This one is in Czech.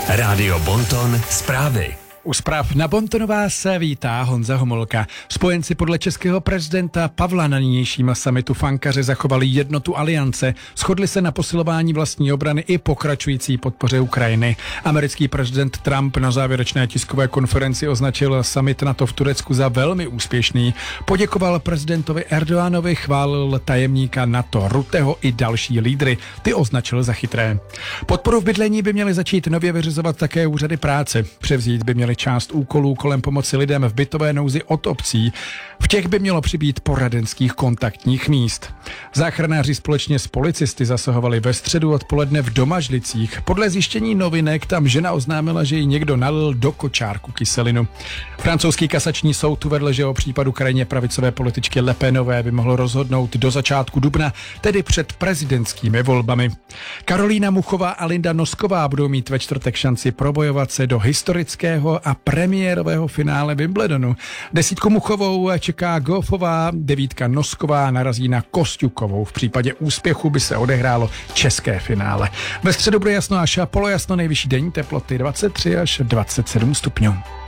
Rádio Bonton zprávy. U zpráv na Bontonu vás vítá Honza Homolka. Spojenci podle českého prezidenta Pavla na nynějším summitu v Ankaře zachovali jednotu aliance, shodli se na posilování vlastní obrany i pokračující podpoře Ukrajiny. Americký prezident Trump na závěrečné tiskové konferenci označil summit NATO v Turecku za velmi úspěšný. Poděkoval prezidentovi Erdoganovi, chválil tajemníka NATO Rutteho i další lídry. Ty označil za chytré. Podporu v bydlení by měly začít nově vyřizovat také úřady práce. Převzít by měly část úkolů kolem pomoci lidem v bytové nouzi od obcí. V těch by mělo přibýt poradenských kontaktních míst. Záchranáři společně s policisty zasahovali ve středu odpoledne v Domažlicích. Podle zjištění novinek tam žena oznámila, že jí někdo nalil do kočárku kyselinu. Francouzský kasační soud uvedl, že o případu krajně pravicové političky Le Penové by mohl rozhodnout do začátku dubna, tedy před prezidentskými volbami. Karolína Muchová a Linda Nosková budou mít ve čtvrtek šanci probojovat se do historického a premiérového finále Wimbledonu. 10 Muchovou čeká Goffová, 9 Nosková narazí na Kosťukovou. V případě úspěchu by se odehrálo české finále. Ve středu bude jasno až polojasno, nejvyšší denní teploty 23 až 27 stupňů.